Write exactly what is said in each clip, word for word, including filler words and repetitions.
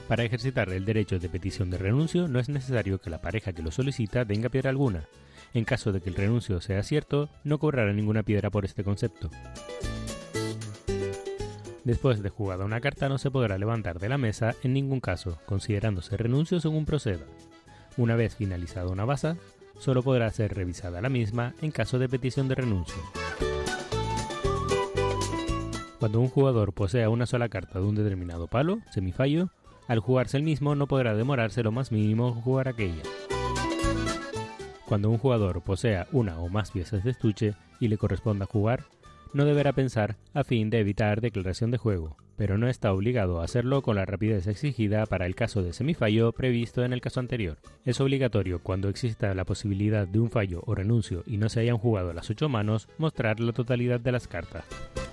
Para ejercitar el derecho de petición de renuncio no es necesario que la pareja que lo solicita tenga piedra alguna. En caso de que el renuncio sea cierto, no cobrará ninguna piedra por este concepto. Después de jugada una carta no se podrá levantar de la mesa en ningún caso, considerándose renuncio según proceda. Una vez finalizada una baza, solo podrá ser revisada la misma en caso de petición de renuncio. Cuando un jugador posea una sola carta de un determinado palo, semifallo, al jugarse el mismo no podrá demorarse lo más mínimo en jugar aquella. Cuando un jugador posea una o más piezas de estuche y le corresponda jugar, no deberá pensar a fin de evitar declaración de juego, pero no está obligado a hacerlo con la rapidez exigida para el caso de semifallo previsto en el caso anterior. Es obligatorio, cuando exista la posibilidad de un fallo o renuncio y no se hayan jugado las ocho manos, mostrar la totalidad de las cartas.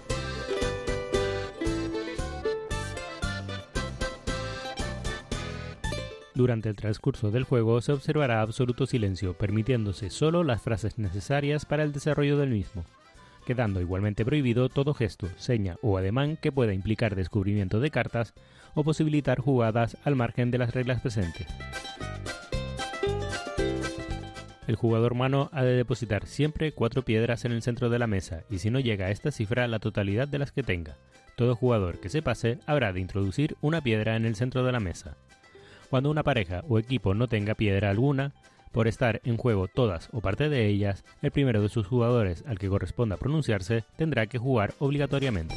Durante el transcurso del juego se observará absoluto silencio, permitiéndose solo las frases necesarias para el desarrollo del mismo, quedando igualmente prohibido todo gesto, seña o ademán que pueda implicar descubrimiento de cartas o posibilitar jugadas al margen de las reglas presentes. El jugador mano ha de depositar siempre cuatro piedras en el centro de la mesa y si no llega a esta cifra la totalidad de las que tenga. Todo jugador que se pase habrá de introducir una piedra en el centro de la mesa. Cuando una pareja o equipo no tenga piedra alguna, por estar en juego todas o parte de ellas, el primero de sus jugadores al que corresponda pronunciarse tendrá que jugar obligatoriamente.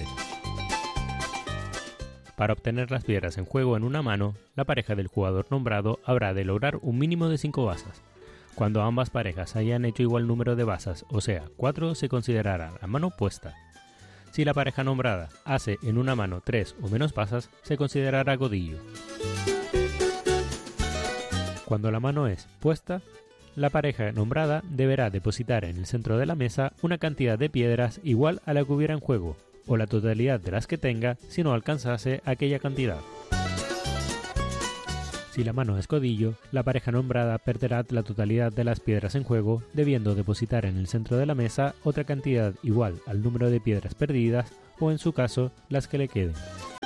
Para obtener las piedras en juego en una mano, la pareja del jugador nombrado habrá de lograr un mínimo de cinco bazas. Cuando ambas parejas hayan hecho igual número de bazas, o sea, cuatro, se considerará la mano puesta. Si la pareja nombrada hace en una mano tres o menos bazas, se considerará godillo. Cuando la mano es puesta, la pareja nombrada deberá depositar en el centro de la mesa una cantidad de piedras igual a la que hubiera en juego, o la totalidad de las que tenga si no alcanzase aquella cantidad. Si la mano es codillo, la pareja nombrada perderá la totalidad de las piedras en juego, debiendo depositar en el centro de la mesa otra cantidad igual al número de piedras perdidas, o en su caso, las que le queden.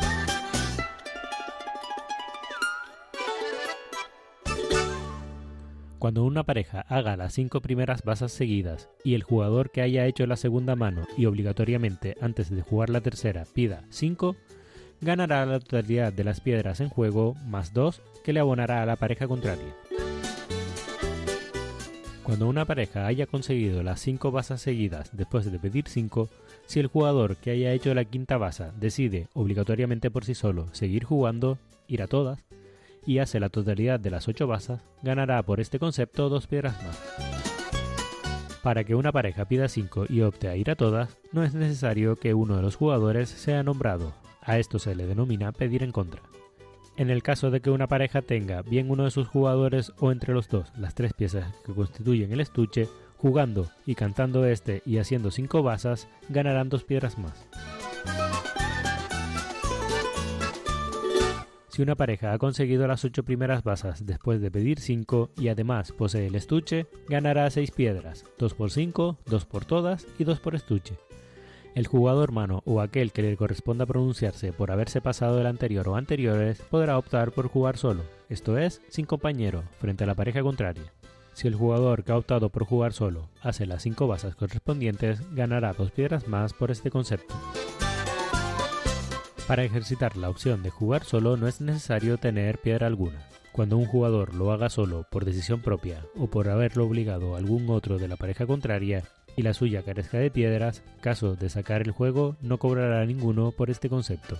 Cuando una pareja haga las cinco primeras bazas seguidas y el jugador que haya hecho la segunda mano y obligatoriamente antes de jugar la tercera pida cinco, ganará la totalidad de las piedras en juego más dos que le abonará a la pareja contraria. Cuando una pareja haya conseguido las cinco bazas seguidas después de pedir cinco, si el jugador que haya hecho la quinta baza decide obligatoriamente por sí solo seguir jugando, ir a todas, y hace la totalidad de las ocho bazas, ganará por este concepto dos piedras más. Para que una pareja pida cinco y opte a ir a todas, no es necesario que uno de los jugadores sea nombrado. A esto se le denomina pedir en contra. En el caso de que una pareja tenga bien uno de sus jugadores o entre los dos las tres piezas que constituyen el estuche, jugando y cantando este y haciendo cinco bazas, ganarán dos piedras más. Si una pareja ha conseguido las ocho primeras bazas después de pedir cinco y además posee el estuche, ganará seis piedras, dos por cinco, dos por todas y dos por estuche. El jugador mano o aquel que le corresponda pronunciarse por haberse pasado el anterior o anteriores podrá optar por jugar solo, esto es, sin compañero, frente a la pareja contraria. Si el jugador que ha optado por jugar solo hace las cinco bazas correspondientes, ganará dos piedras más por este concepto. Para ejercitar la opción de jugar solo no es necesario tener piedra alguna. Cuando un jugador lo haga solo por decisión propia o por haberlo obligado a algún otro de la pareja contraria y la suya carezca de piedras, caso de sacar el juego no cobrará ninguno por este concepto.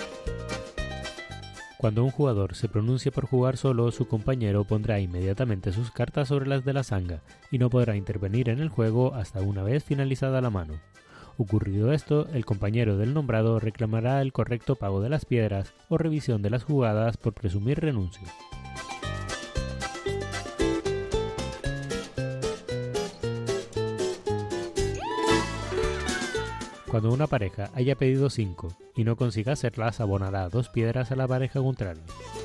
Cuando un jugador se pronuncie por jugar solo, su compañero pondrá inmediatamente sus cartas sobre las de la zanga y no podrá intervenir en el juego hasta una vez finalizada la mano. Ocurrido esto, el compañero del nombrado reclamará el correcto pago de las piedras o revisión de las jugadas por presumir renuncio. Cuando una pareja haya pedido cinco y no consiga hacerlas, abonará dos piedras a la pareja contraria.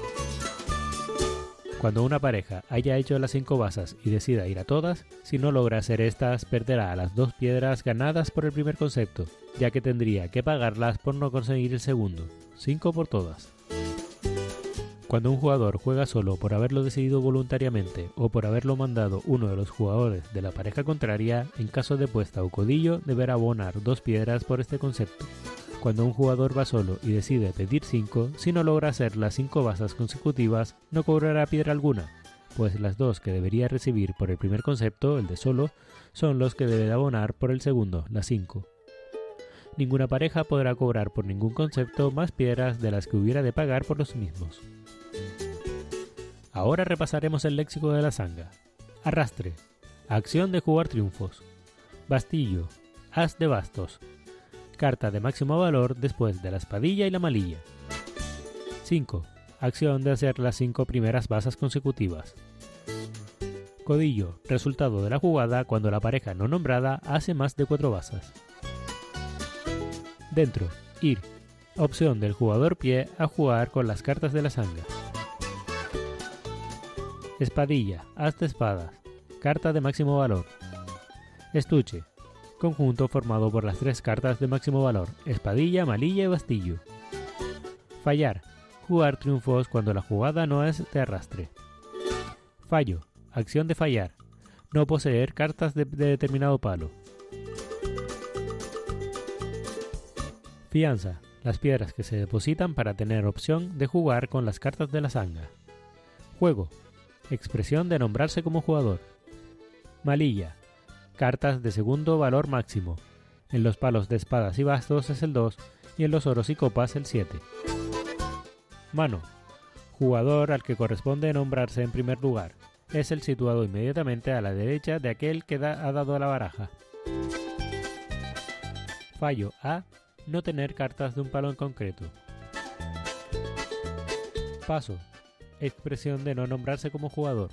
Cuando una pareja haya hecho las cinco bazas y decida ir a todas, si no logra hacer estas, perderá las dos piedras ganadas por el primer concepto, ya que tendría que pagarlas por no conseguir el segundo, cinco por todas. Cuando un jugador juega solo por haberlo decidido voluntariamente o por haberlo mandado uno de los jugadores de la pareja contraria, en caso de puesta o codillo, deberá abonar dos piedras por este concepto. Cuando un jugador va solo y decide pedir cinco, si no logra hacer las cinco basas consecutivas, no cobrará piedra alguna, pues las dos que debería recibir por el primer concepto, el de solo, son los que debe abonar por el segundo, las cinco. Ninguna pareja podrá cobrar por ningún concepto más piedras de las que hubiera de pagar por los mismos. Ahora repasaremos el léxico de la sanga. Arrastre, acción de jugar triunfos. Bastillo, as de bastos. Carta de máximo valor después de la espadilla y la malilla. cinco. Acción de hacer las cinco primeras basas consecutivas. Codillo, resultado de la jugada cuando la pareja no nombrada hace más de cuatro basas. Dentro, ir, opción del jugador pie a jugar con las cartas de la sanga. Espadilla, as de espadas, carta de máximo valor. Estuche, conjunto formado por las tres cartas de máximo valor, espadilla, malilla y bastillo. Fallar, jugar triunfos cuando la jugada no es de arrastre. Fallo, acción de fallar, no poseer cartas de, de determinado palo. Fianza, las piedras que se depositan para tener opción de jugar con las cartas de la sanga. Juego, expresión de nombrarse como jugador. Malilla, cartas de segundo valor máximo. En los palos de espadas y bastos es el dos y en los oros y copas el siete. Mano, jugador al que corresponde nombrarse en primer lugar. Es el situado inmediatamente a la derecha de aquel que da, ha dado la baraja. Fallo A, no tener cartas de un palo en concreto. Paso, expresión de no nombrarse como jugador.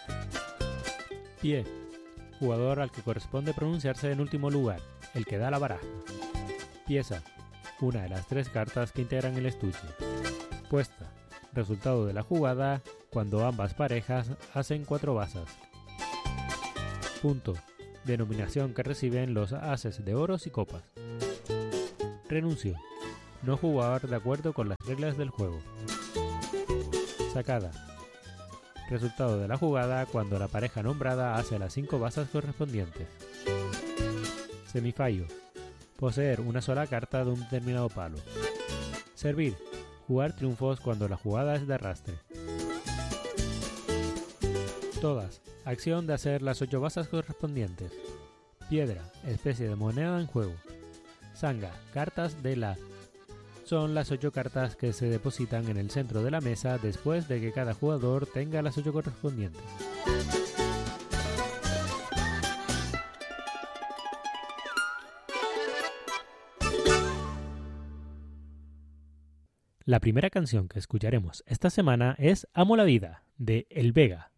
Pie, jugador al que corresponde pronunciarse en último lugar, el que da la baraja. Pieza, una de las tres cartas que integran el estuche. Puesta, resultado de la jugada cuando ambas parejas hacen cuatro basas. Punto, denominación que reciben los ases de oros y copas. Renuncio, no jugar de acuerdo con las reglas del juego. Sacada, resultado de la jugada cuando la pareja nombrada hace las cinco basas correspondientes. Semifallo, poseer una sola carta de un determinado palo. Servir, jugar triunfos cuando la jugada es de arrastre. Todas, acción de hacer las ocho basas correspondientes. Piedra, especie de moneda en juego. Sanga, cartas de la. Son las ocho cartas que se depositan en el centro de la mesa después de que cada jugador tenga las ocho correspondientes. La primera canción que escucharemos esta semana es Amo la vida, de El Vega.